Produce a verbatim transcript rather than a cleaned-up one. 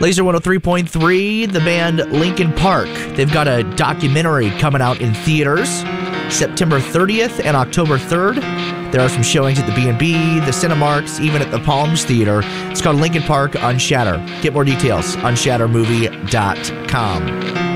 Laser one oh three point three, the band Linkin Park. They've got a documentary coming out in theaters September thirtieth and October third. There are some showings at the B and B, the Cinemarks, even at the Palms Theater. It's called Linkin Park on Shatter. Get more details on shatter movie dot com.